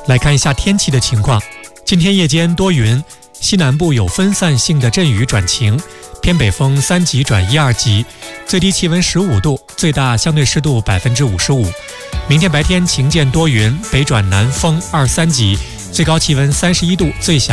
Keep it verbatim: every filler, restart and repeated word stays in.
来看一下天气的情况。今天夜间多云，西南部有分散性的阵雨转晴，偏北风三级转一二级，最低气温十五度，最大相对湿度百分之五十五。明天白天晴间多云，北转南风二三级，最高气温三十一度，最小